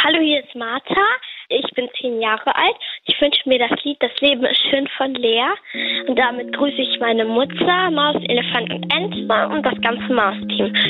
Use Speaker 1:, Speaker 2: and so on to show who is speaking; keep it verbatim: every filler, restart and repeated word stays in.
Speaker 1: Hallo, hier ist Martha. Ich bin zehn Jahre alt. Ich wünsche mir das Lied Das Leben ist schön von Lea. Und damit grüße ich meine Mutter, Maus, Elefant und Ente und das ganze Mausteam.